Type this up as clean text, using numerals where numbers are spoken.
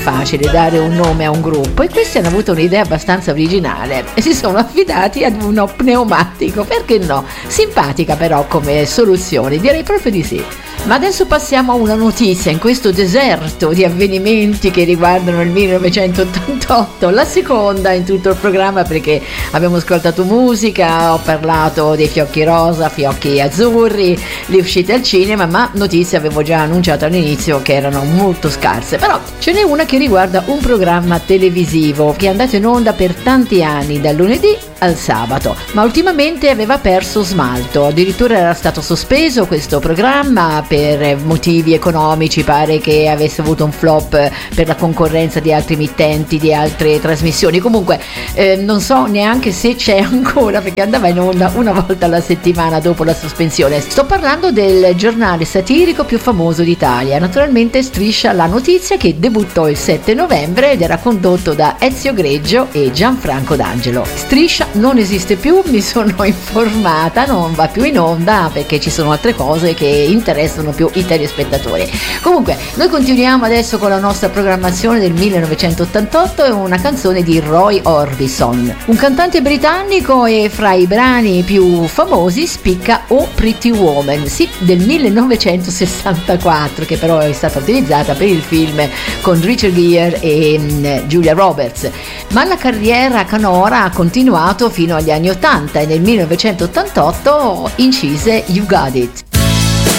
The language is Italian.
facile dare un nome a un gruppo e questi hanno avuto un'idea abbastanza originale e si sono affidati ad uno pneumatico, perché no? Simpatica però come soluzione, direi proprio di sì. Ma adesso passiamo a una notizia in questo deserto di avvenimenti che riguardano il 1988, la seconda in tutto il programma perché abbiamo ascoltato musica, ho parlato dei fiocchi rosa, fiocchi azzurri, le uscite al cinema, ma notizie avevo già annunciato all'inizio che erano molto scarse, però ce n'è una che riguarda un programma televisivo che è andato in onda per tanti anni, dal lunedì al sabato, ma ultimamente aveva perso smalto, addirittura era stato sospeso questo programma per motivi economici, pare che avesse avuto un flop per la concorrenza di altri emittenti, di altre trasmissioni, comunque non so neanche se c'è ancora perché andava in onda una volta alla settimana dopo la sospensione. Sto parlando del giornale satirico più famoso d'Italia, naturalmente Striscia la Notizia, che debuttò il 7 novembre ed era condotto da Ezio Greggio e Gianfranco D'Angelo. Striscia non esiste più, mi sono informata, non va più in onda perché ci sono altre cose che interessano più i telespettatori. Comunque noi continuiamo adesso con la nostra programmazione del 1988 e una canzone di Roy Orbison, un cantante britannico, e fra i brani più famosi spicca Oh Pretty Woman, sì, del 1964, che però è stata utilizzata per il film con Richard Gere e Julia Roberts, ma la carriera canora ha continuato fino agli anni 80 e nel 1988 incise You Got It.